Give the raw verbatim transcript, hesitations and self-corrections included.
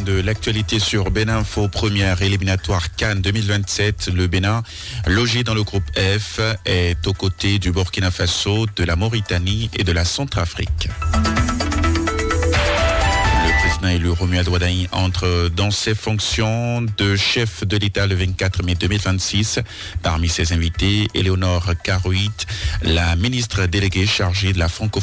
de l'actualité sur Bénin Info, première éliminatoire Cannes deux mille vingt-sept. Le Bénin, logé dans le groupe F, est aux côtés du Burkina Faso, de la Mauritanie et de la Centrafrique. Le président élu Romuald Wadhaï entre dans ses fonctions de chef de l'État le vingt-quatre mai deux mille vingt-six. Parmi ses invités, Éléonore Karouit, la ministre déléguée chargée de la francophonie.